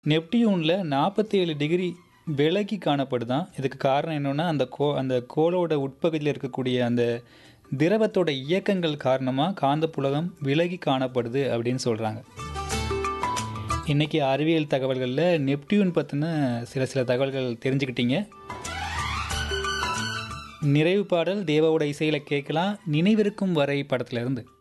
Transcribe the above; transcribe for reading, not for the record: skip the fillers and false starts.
நெப்டியூன்ல 47 degree விலகி காணப்படுதாம். இதுக்கு காரணம் என்னன்னா, அந்த கோளோட உட்பகுதியில இருக்கக்கூடிய அந்த திரவத்தோட இயக்கங்கள் காரணமா காந்தப்புலம் விலகி காணப்படுது அப்படின்னு சொல்றாங்க. இன்னைக்கு அறிவியல் தகவல்கள்ல நெப்டியூன் பத்தின சில தகவல்கள் தெரிஞ்சுக்கிட்டீங்க. நிறைவு பாடல் தேவாவோட இசையில கேட்கலாம். நினைவிருக்கும் வரை படத்துல இருந்து.